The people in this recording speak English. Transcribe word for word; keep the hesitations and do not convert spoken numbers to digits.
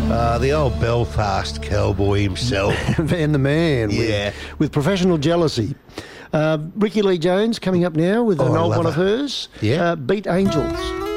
Uh, the old Belfast cowboy himself. Van the Man. Yeah. With, with Professional Jealousy. Uh, Ricky Lee Jones coming up now with an Oh, I old love one of her. hers. Yeah. Uh, Beat Angels.